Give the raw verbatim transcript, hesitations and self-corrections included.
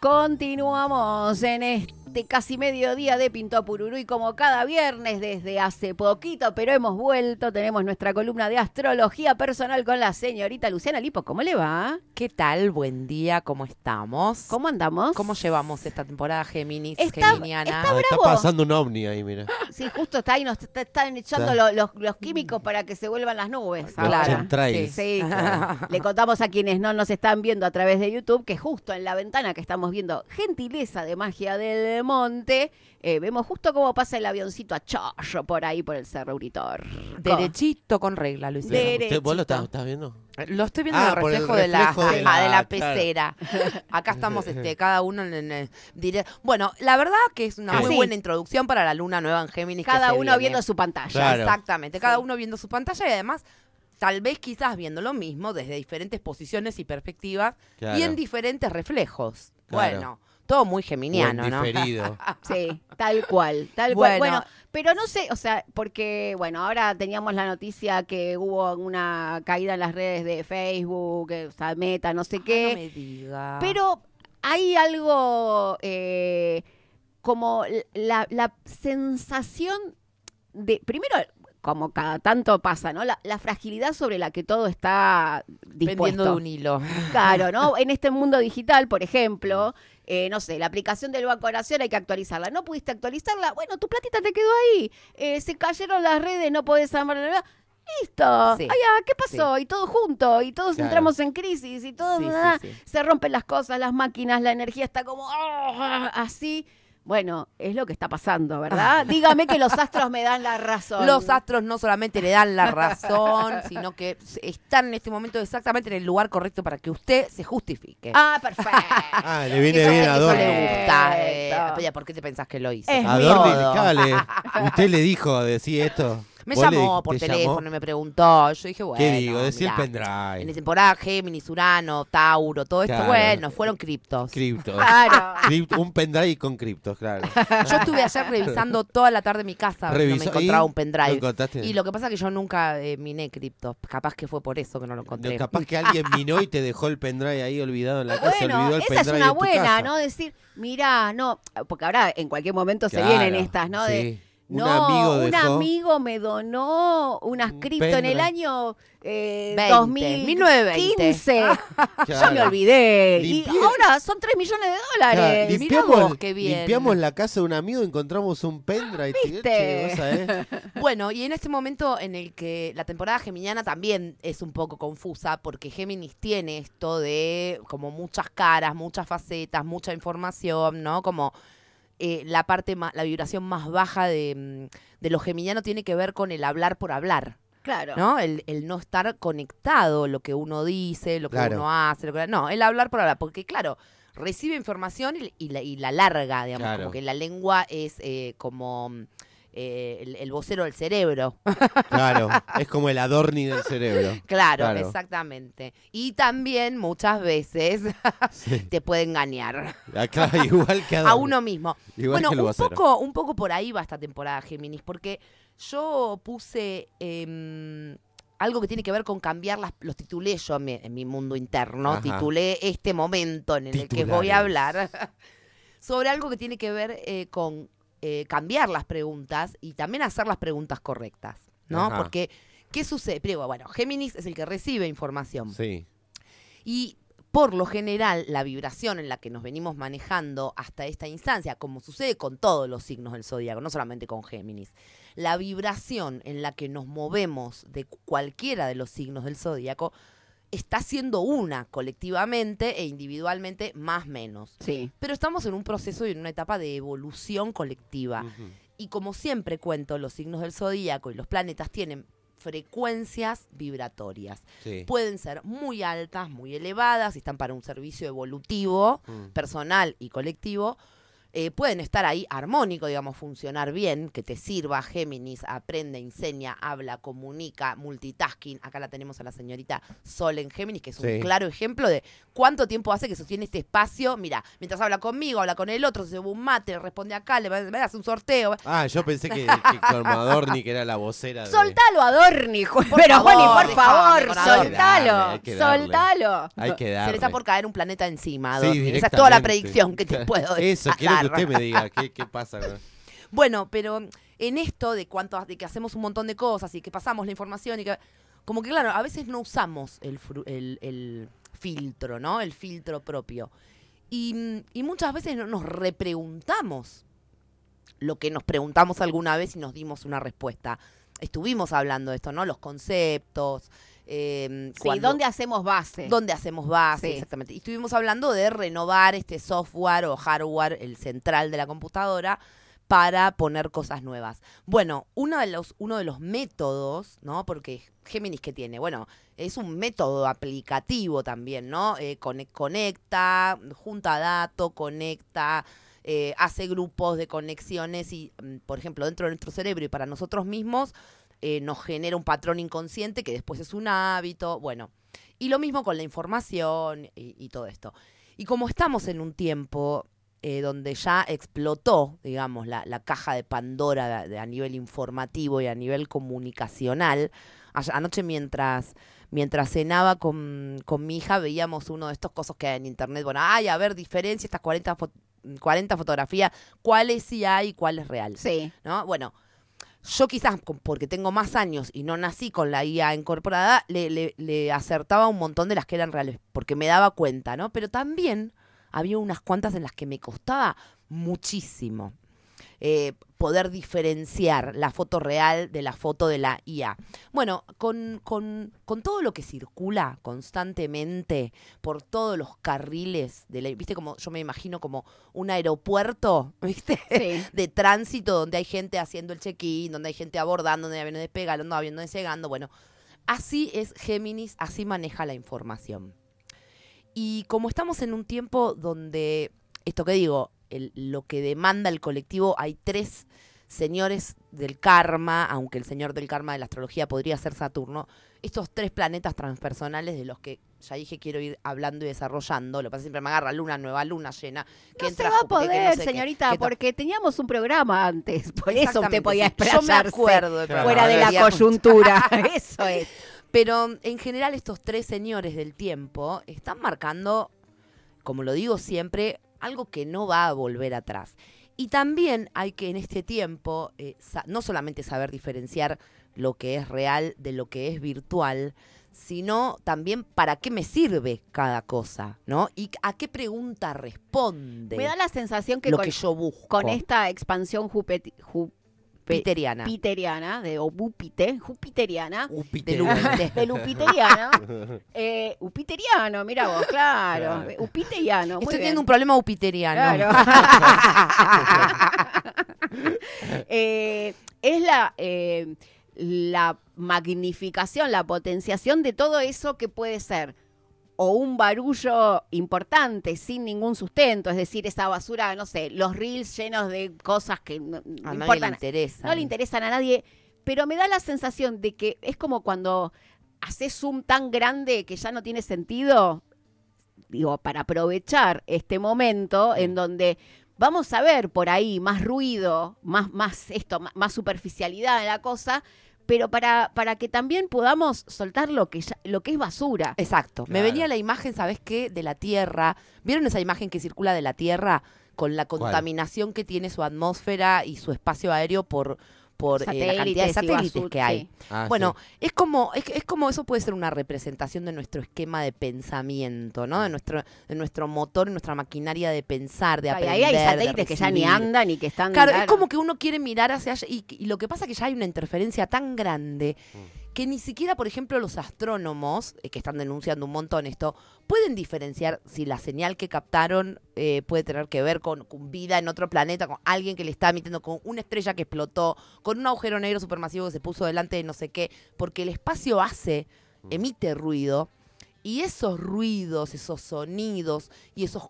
Continuamos en este casi mediodía de Pinto Pururú y como cada viernes desde hace poquito, pero hemos vuelto, tenemos nuestra columna de astrología personal con la señorita Luciana Lipo. ¿Cómo le va? ¿Qué tal? Buen día, ¿cómo estamos? ¿Cómo andamos? ¿Cómo llevamos esta temporada Géminis, Está- geminiana? está Ah, está bravo. pasando un ovni ahí, mira. Sí, justo está ahí, nos está- están echando Está. lo- los, los químicos para que se vuelvan las nubes. Los ahora. chemtrails. Sí, le contamos a quienes no nos están viendo a través de YouTube que justo en la ventana que estamos viendo Gentileza de Magia del Monte, eh, vemos justo cómo pasa el avioncito a chorro por ahí por el Cerro Uritor. Derechito con regla, Luis. De- ¿Usted, ¿Vos lo estás, Derechito. estás viendo? Lo estoy viendo Ah, en el por el reflejo, de, la, reflejo de ajá, de la la- pecera. Acá estamos este, cada uno en, en el dire- Bueno, la verdad que es una Ah, muy sí. buena introducción para la luna nueva en Géminis. que Cada se uno viene. viendo su pantalla. Claro. Exactamente, cada Sí. uno viendo su pantalla y además tal vez quizás viendo lo mismo desde diferentes posiciones y perspectivas Claro. y en diferentes reflejos. Claro. Bueno, todo muy geminiano, O en ¿no? diferido. Sí, tal cual, tal cual. Bueno. Bueno, pero no sé, o sea, porque, bueno, ahora teníamos la noticia que hubo una caída en las redes de Facebook, eh, o sea, Meta, no sé Ay, qué. no me diga. Pero hay algo eh, como la, la sensación de, primero, como cada tanto pasa, ¿no? La, la fragilidad sobre la que todo está dispuesto. Pendiendo de un hilo. Claro, ¿no? En este mundo digital, por ejemplo, eh, no sé, la aplicación del Banco de Nación hay que actualizarla. ¿No pudiste actualizarla? Bueno, tu platita te quedó ahí. Eh, se cayeron las redes, no podés amar. Listo. Sí. Ay, ah, ¿qué pasó? Y todo junto, y todos Claro. entramos en crisis, y todo, Sí, sí, ah, sí. se rompen las cosas, las máquinas, la energía está como ah, así. Bueno, es lo que está pasando, ¿verdad? Dígame que los astros me dan la razón. Los astros no solamente le dan la razón, sino que están en este momento exactamente en el lugar correcto para que usted se justifique. Ah, perfecto. Ah, le viene Eso bien sé a que eso Dorni. le gusta. eh, Perfecto. Oye, ¿por qué te pensás que lo hizo? Es A mi Dorni, modo. cábale. Usted le dijo decir esto. Me ¿Vos le llamó di- por te teléfono llamó? y me preguntó. Yo dije, bueno. ¿Qué digo? Decir el mirá, pendrive. en la temporada Géminis, Urano, Tauro, todo esto, Claro. bueno, fueron criptos. Cripto. Claro. Cripto, un pendrive con criptos, claro. Yo estuve ayer revisando toda la tarde mi casa a ver si no me Revisó- encontraba ¿y? un pendrive. ¿Lo encontraste? Y lo que pasa es que yo nunca eh, miné criptos. Capaz que fue por eso que no lo No, encontré. capaz que alguien minó y te dejó el pendrive ahí olvidado en la casa. Bueno, olvidó el esa es pendrive una en tu buena, casa. ¿no? Decir, mirá, no, porque ahora en cualquier momento se Claro, vienen estas, ¿no? De, sí. Un no, amigo un dejó amigo me donó unas un cripto en el pendrive. año eh, veinte, dos mil mil novecientos veinte. quince. Yo Claro. me olvidé. Limpié- Y ahora son tres millones de Claro, dólares. Mirá limpiamos, vos, qué bien. limpiamos la casa de un amigo, encontramos un pendrive. ¿Viste? Che, vos sabés. Bueno, y en este momento en el que la temporada geminiana también es un poco confusa, porque Géminis tiene esto de como muchas caras, muchas facetas, mucha información, ¿no? Como eh, la parte más, la vibración más baja de, mm, de lo geminiano tiene que ver con el hablar por hablar, Claro. ¿no? El, el no estar conectado, lo que uno dice, lo que Claro. uno hace, lo que, no, el hablar por hablar, porque claro, recibe información y, y la, y la larga, digamos, Claro. como que la lengua es eh, como mm, eh, el, el vocero del cerebro. Claro, es como el Adorni del cerebro. Claro, Claro. exactamente. Y también muchas veces Sí. te puede engañar Ah, claro, igual que Adorni. a uno mismo. Igual Bueno, que el un vocero. poco, un poco por ahí va esta temporada Géminis, porque yo puse em, algo que tiene que ver con cambiar las, los titulé yo en mi, en mi mundo interno, Ajá. titulé este momento en el que voy a hablar sobre algo que tiene que ver eh, con eh, cambiar las preguntas y también hacer las preguntas correctas, ¿no? Ajá. Porque, ¿qué sucede? Primero, bueno, Géminis es el que recibe información. Sí. Y por lo general, la vibración en la que nos venimos manejando hasta esta instancia, como sucede con todos los signos del zodíaco, no solamente con Géminis, la vibración en la que nos movemos de cualquiera de los signos del zodíaco está siendo una colectivamente e individualmente más menos. Sí. Pero estamos en un proceso y en una etapa de evolución colectiva. Ujú. Y como siempre cuento, los signos del zodíaco y los planetas tienen frecuencias vibratorias. Sí. Pueden ser muy altas, muy elevadas, y están para un servicio evolutivo, Mm. personal y colectivo, eh, pueden estar ahí armónico, digamos, funcionar bien, que te sirva. Géminis aprende, enseña, habla, comunica, multitasking. Acá la tenemos a la señorita Sol en Géminis, que es un Sí. claro ejemplo de cuánto tiempo hace que sostiene este espacio. Mira, mientras habla conmigo, habla con el otro, se lleva un mate, le responde acá, le, le hace un sorteo. Ah, yo pensé que, que como Adorni, que era la vocera de... Soltalo, Adorni. Pero, favor, Juani, por déjame favor, con Adorni. soltalo. Hay que darle, hay que darle. Soltalo. Hay que Se darle. le está por caer un planeta encima, Sí, Adorni. Esa es toda la directamente. predicción que te puedo decir. Eso, quiero que usted me diga, ¿qué, qué pasa? Bueno, pero en esto de cuánto, de que hacemos un montón de cosas y que pasamos la información y que, como que claro, a veces no usamos el, fru- el, el filtro, ¿no? El filtro propio. Y, y muchas veces no nos repreguntamos lo que nos preguntamos alguna vez y nos dimos una respuesta. Estuvimos hablando de esto, ¿no? Los conceptos. Eh, Sí, cuando- ¿dónde hacemos base? ¿Dónde hacemos base? Sí. Exactamente. Y estuvimos hablando de renovar este software o hardware, el central de la computadora, para poner cosas nuevas. Bueno, uno de los, uno de los métodos, ¿no? Porque Géminis, ¿qué tiene? Bueno, es un método aplicativo también, ¿no? Eh, cone- conecta, junta datos, conecta, eh, hace grupos de conexiones y, mm, por ejemplo, dentro de nuestro cerebro y para nosotros mismos, eh, nos genera un patrón inconsciente que después es un hábito. Bueno, y lo mismo con la información y, y todo esto. Y como estamos en un tiempo eh, donde ya explotó, digamos, la, la caja de Pandora de, de a nivel informativo y a nivel comunicacional, a- anoche mientras, mientras cenaba con, con mi hija veíamos uno de estos cosas que hay en internet. Bueno, ay, a ver, diferencia estas cuarenta, fo- cuarenta fotografías, cuáles sí hay y cuál es real. Sí. ¿No? Bueno, yo quizás con- porque tengo más años y no nací con la I A incorporada, le, le- le acertaba un montón de las que eran reales, porque me daba cuenta, ¿no? Pero también había unas cuantas en las que me costaba muchísimo eh, poder diferenciar la foto real de la foto de la I A. Bueno, con, con, con todo lo que circula constantemente por todos los carriles, de la, ¿viste? Como yo me imagino como un aeropuerto, ¿viste? Sí. De tránsito donde hay gente haciendo el check-in, donde hay gente abordando, donde hay aviones despegando, donde hay aviones llegando. Bueno, así es Géminis, así maneja la información. Y como estamos en un tiempo donde, esto que digo, el- lo que demanda el colectivo, hay tres señores del karma, aunque el señor del karma de la astrología podría ser Saturno, estos tres planetas transpersonales de los que ya dije quiero ir hablando y desarrollando. Lo que pasa es que siempre me agarra luna, nueva luna llena. Que No entra se va a Júpiter, que no poder, sé qué, señorita, que ta- porque teníamos un programa antes. Por eso usted Exactamente, podía sí. Yo me explayarse acuerdo del Claro, fuera de la ahora sí. coyuntura. Eso es. Pero en general estos tres señores del tiempo están marcando, como lo digo siempre, algo que no va a volver atrás. Y también hay que en este tiempo eh, sa- no solamente saber diferenciar lo que es real de lo que es virtual, sino también para qué me sirve cada cosa, ¿no? Y a qué pregunta responde Me da la sensación que lo con, que yo busco. con esta expansión jupeti- ju- pe- Piteriana. piteriana, de o búpite, jupiteriana, Upite. De Lupite. de lupiteriano, eh, upiteriano, mira vos, claro, Claro. Estoy upiteriano, muy bien. teniendo un problema upiteriano. Claro. Eh, es la, eh, la magnificación, la potenciación de todo eso que puede ser o un barullo importante sin ningún sustento, es decir, esa basura, no sé, los reels llenos de cosas que no, no A nadie le importan, interesa. no le interesan a nadie, pero me da la sensación de que es como cuando haces zoom tan grande que ya no tiene sentido, digo, para aprovechar este momento en donde vamos a ver por ahí más ruido, más, más esto, más, más superficialidad en la cosa, pero para, para que también podamos soltar lo que ya- lo que es basura. Exacto. Me Claro. venía la imagen, ¿sabes qué? De la Tierra. ¿Vieron esa imagen que circula de la Tierra con la ¿Cuál? contaminación que tiene su atmósfera y su espacio aéreo por, por eh, la cantidad de Satélites y satélites basura, que hay? sí. Ah, Bueno, sí. es como es, es como eso puede ser una representación de nuestro esquema de pensamiento, ¿no? De nuestro de nuestro motor, nuestra maquinaria de pensar, de Ay, aprender, ahí hay de satélites que ya ni recibir. andan y que están... Claro, es como que uno quiere mirar hacia allá y, y lo que pasa es que ya hay una interferencia tan grande que ni siquiera, por ejemplo, los astrónomos, eh, que están denunciando un montón esto, pueden diferenciar si la señal que captaron eh, puede tener que ver con, con vida en otro planeta, con alguien que le está emitiendo, con una estrella que explotó, con un agujero negro supermasivo que se puso delante de no sé qué, porque el espacio hace, emite ruido. Y esos ruidos, esos sonidos y esos